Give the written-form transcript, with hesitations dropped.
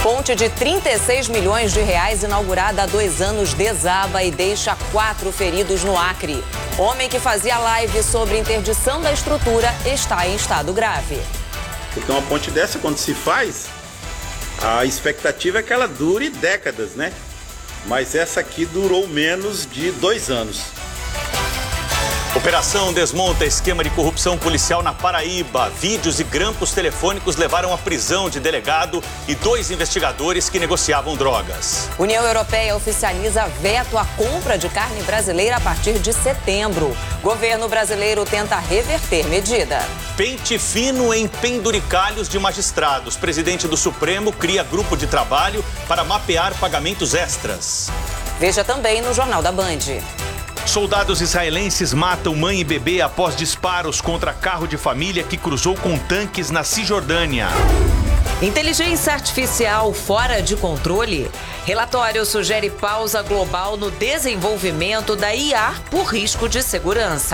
Ponte de 36 milhões de reais inaugurada há 2 anos desaba e deixa 4 feridos no Acre. Homem que fazia live sobre interdição da estrutura está em estado grave. Porque uma ponte dessa, quando se faz, a expectativa é que ela dure décadas, né? Mas essa aqui durou menos de 2 anos. Operação desmonta esquema de corrupção policial na Paraíba. Vídeos e grampos telefônicos levaram à prisão de delegado e 2 investigadores que negociavam drogas. União Europeia oficializa veto à compra de carne brasileira a partir de setembro. Governo brasileiro tenta reverter medida. Pente fino em penduricalhos de magistrados. Presidente do Supremo cria grupo de trabalho para mapear pagamentos extras. Veja também no Jornal da Band. Soldados israelenses matam mãe e bebê após disparos contra carro de família que cruzou com tanques na Cisjordânia. Inteligência artificial fora de controle? Relatório sugere pausa global no desenvolvimento da IA por risco de segurança.